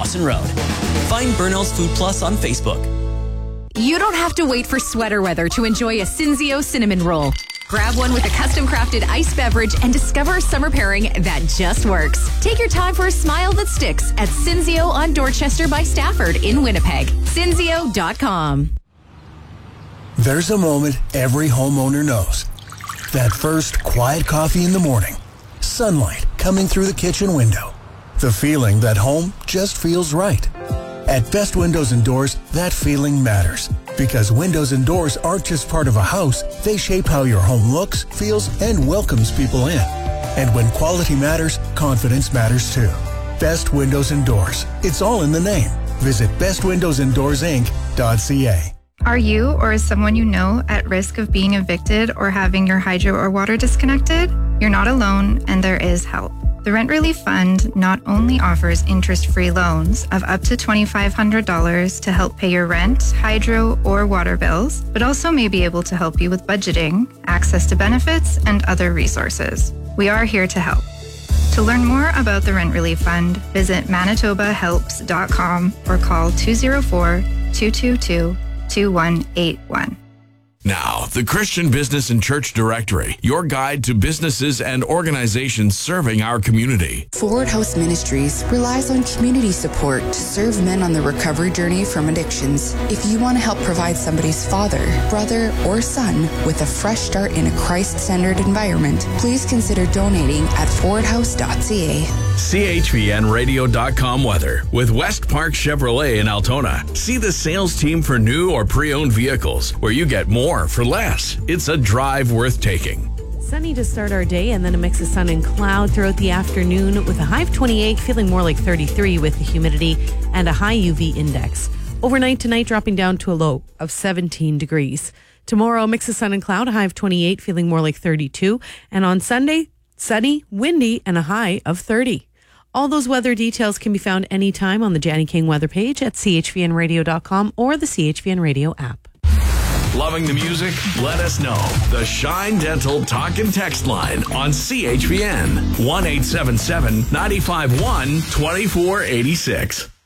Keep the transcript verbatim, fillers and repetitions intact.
Dawson Road. Find Burnell's Food Plus on Facebook. You don't have to wait for sweater weather to enjoy a Cinzio cinnamon roll. Grab one with a custom-crafted iced beverage and discover a summer pairing that just works. Take your time for a smile that sticks at Cinzio on Dorchester by Stafford in Winnipeg. Cinzio dot com. There's a moment every homeowner knows. That first quiet coffee in the morning. Sunlight coming through the kitchen window. The feeling that home just feels right. At Best Windows and Doors, that feeling matters. Because windows and doors aren't just part of a house, they shape how your home looks, feels, and welcomes people in. And when quality matters, confidence matters too. Best Windows and Doors. It's all in the name. Visit best windows and doors inc dot c a. Are you or is someone you know at risk of being evicted or having your hydro or water disconnected? You're not alone, and there is help. The Rent Relief Fund not only offers interest-free loans of up to two thousand five hundred dollars to help pay your rent, hydro, or water bills, but also may be able to help you with budgeting, access to benefits, and other resources. We are here to help. To learn more about the Rent Relief Fund, visit manitoba helps dot com or call two oh four, two two two, two one eight one. Now, the Christian Business and Church Directory, your guide to businesses and organizations serving our community. Forward House Ministries relies on community support to serve men on the recovery journey from addictions. If you want to help provide somebody's father, brother, or son with a fresh start in a Christ-centered environment, please consider donating at forward house dot c a. C H V N radio dot com weather with West Park Chevrolet in Altona. See the sales team for new or pre-owned vehicles where you get more for less. It's a drive worth taking. Sunny to start our day and then a mix of sun and cloud throughout the afternoon with a high of twenty-eight, feeling more like thirty-three with the humidity and a high U V index. Overnight tonight dropping down to a low of seventeen degrees. Tomorrow a mix of sun and cloud, a high of twenty-eight, feeling more like thirty-two. And on Sunday, sunny, windy, and a high of thirty. All those weather details can be found anytime on the Janny King weather page at c h v n radio dot com or the C H V N Radio app. Loving the music? Let us know. The Shine Dental Talk and Text line on C H V N. one eight seven seven, nine five one, two four eight six.